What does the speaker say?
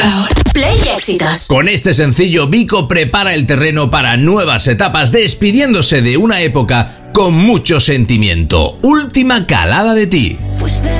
Play Éxitos. Con este sencillo, Vico prepara el terreno para nuevas etapas, despidiéndose de una época con mucho sentimiento. Última calada de ti. Fuiste